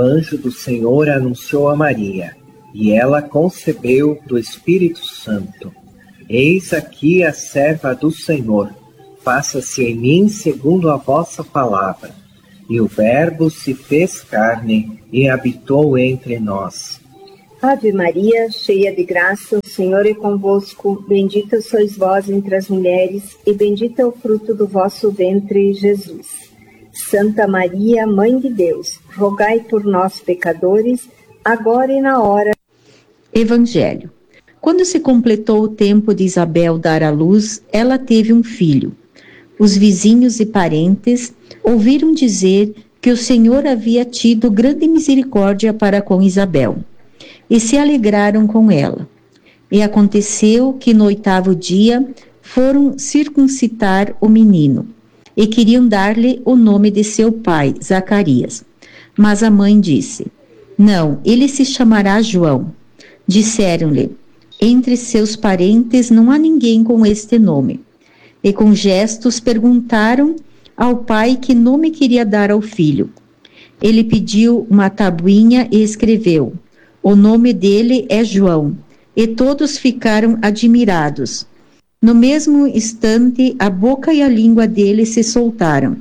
anjo do Senhor anunciou a Maria, e ela concebeu do Espírito Santo. Eis aqui a serva do Senhor, faça-se em mim segundo a vossa palavra. E o Verbo se fez carne e habitou entre nós. Ave Maria, cheia de graça, o Senhor é convosco. Bendita sois vós entre as mulheres, e bendito é o fruto do vosso ventre, Jesus. Santa Maria, Mãe de Deus, rogai por nós, pecadores, agora e na hora. Evangelho. Quando se completou o tempo de Isabel dar à luz, ela teve um filho. Os vizinhos e parentes ouviram dizer que o Senhor havia tido grande misericórdia para com Isabel, e se alegraram com ela. E aconteceu que no 8º dia foram circuncidar o menino, e queriam dar-lhe o nome de seu pai, Zacarias. Mas a mãe disse: não, ele se chamará João. Disseram-lhe: entre seus parentes não há ninguém com este nome. E com gestos perguntaram ao pai que nome queria dar ao filho. Ele pediu uma tabuinha e escreveu: o nome dele é João. E todos ficaram admirados. No mesmo instante, a boca e a língua dele se soltaram.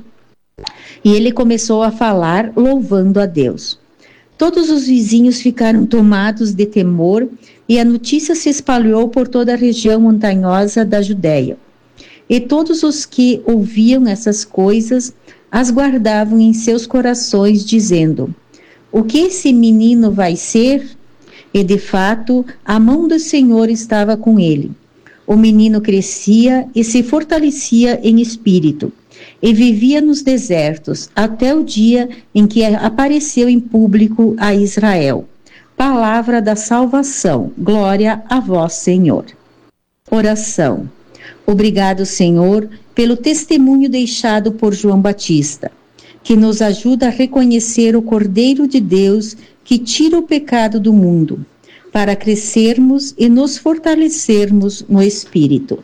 E ele começou a falar, louvando a Deus. Todos os vizinhos ficaram tomados de temor, e a notícia se espalhou por toda a região montanhosa da Judéia. E todos os que ouviam essas coisas as guardavam em seus corações, dizendo: o que esse menino vai ser? E de fato, a mão do Senhor estava com ele. O menino crescia e se fortalecia em espírito, e vivia nos desertos, até o dia em que apareceu em público a Israel. Palavra da salvação. Glória a vós, Senhor. Oração. Obrigado, Senhor, pelo testemunho deixado por João Batista, que nos ajuda a reconhecer o Cordeiro de Deus que tira o pecado do mundo, para crescermos e nos fortalecermos no Espírito.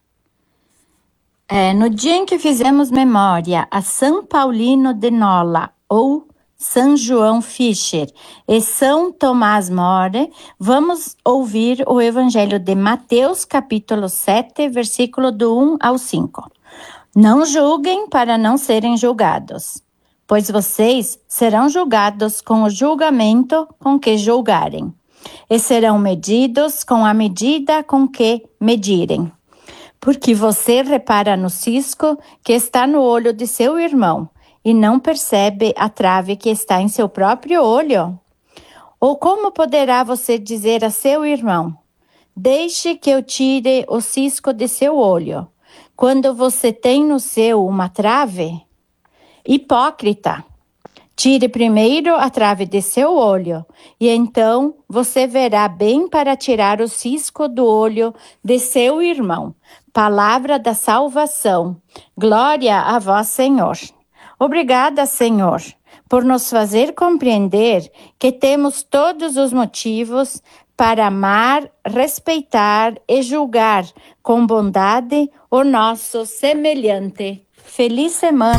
No dia em que fizemos memória a São Paulino de Nola, ou São João Fischer e São Tomás More, vamos ouvir o Evangelho de Mateus, capítulo 7, versículo do 1 ao 5. Não julguem para não serem julgados, pois vocês serão julgados com o julgamento com que julgarem, e serão medidos com a medida com que medirem. Porque você repara no cisco que está no olho de seu irmão e não percebe a trave que está em seu próprio olho? Ou como poderá você dizer a seu irmão: deixe que eu tire o cisco de seu olho, quando você tem no seu uma trave? Hipócrita! Tire primeiro a trave de seu olho, e então você verá bem para tirar o cisco do olho de seu irmão. Palavra da salvação. Glória a vós, Senhor. Obrigada, Senhor, por nos fazer compreender que temos todos os motivos para amar, respeitar e julgar com bondade o nosso semelhante. Feliz semana.